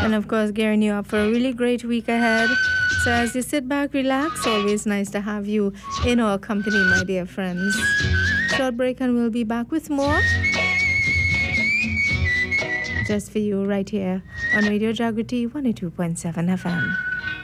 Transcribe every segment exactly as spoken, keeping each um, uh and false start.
And of course, gearing you up for a really great week ahead. So as you sit back, relax, always nice to have you in our company, my dear friends. Short break and we'll be back with more. Just for you right here on Radio Jagriti one oh two point seven F M.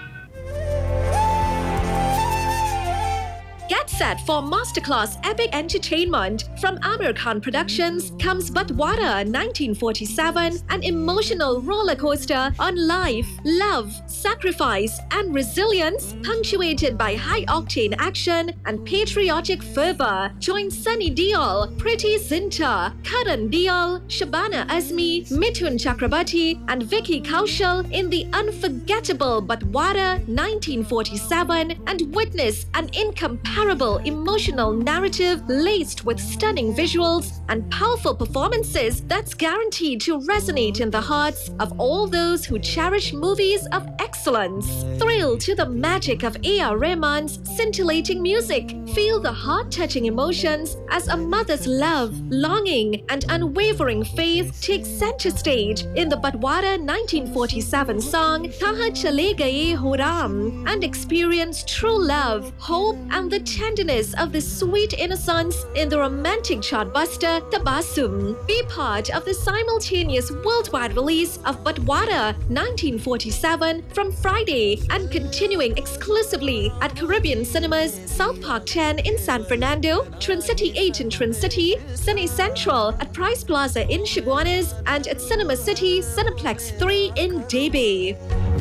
Get set for Masterclass Epic Entertainment. From Amir Khan Productions comes Batwara nineteen forty-seven, an emotional roller coaster on life, love, sacrifice, and resilience, punctuated by high-octane action and patriotic fervor. Join Sunny Deol, Priti Zinta, Karan Deol, Shabana Azmi, Mithun Chakrabarti, and Vicky Kaushal in the unforgettable Batwara nineteen forty-seven and witness an incomparable emotional narrative laced with stunning visuals and powerful performances that's guaranteed to resonate in the hearts of all those who cherish movies of excellence. Thrill to the magic of A R Rahman's scintillating music. Feel the heart-touching emotions as a mother's love, longing, and unwavering faith take center stage in the Batwara nineteen forty-seven song Kahan Chale Gaye Ho Ram, and experience true love, hope, and the tenderness of the sweet innocence in the romantic chartbuster Tabassum. Be part of the simultaneous worldwide release of Batwara nineteen forty-seven from Friday and continuing exclusively at Caribbean Cinemas, South Park ten in San Fernando, Trincity eight in Trincity, Cine Central at Price Plaza in Chaguanas, and at Cinema City Cineplex three in Debe.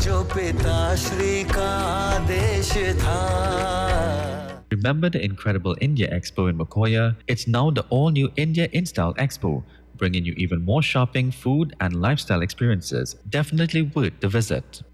Remember the incredible India Expo in Mokoya? It's now the all-new India InStyle Expo, bringing you even more shopping, food, and lifestyle experiences. Definitely worth the visit.